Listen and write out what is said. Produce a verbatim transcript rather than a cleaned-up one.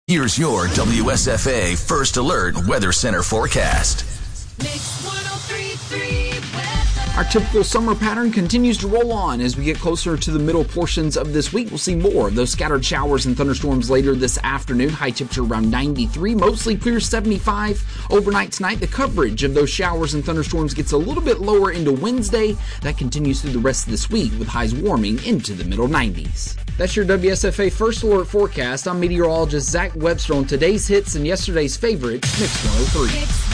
Here's your W S F A First Alert Weather Center forecast. Mix one oh three point three weather. Our typical summer pattern continues to roll on as we get closer to the middle portions of this week. We'll see more of those scattered showers and thunderstorms later this afternoon. High temperature around ninety-three, mostly clear seventy-five. Overnight tonight, the coverage of those showers and thunderstorms gets a little bit lower into Wednesday. That continues through the rest of this week with highs warming into the middle nineties. That's your W S F A First Alert forecast. I'm meteorologist Zach Webster on today's hits and yesterday's favorite, Mix one oh three.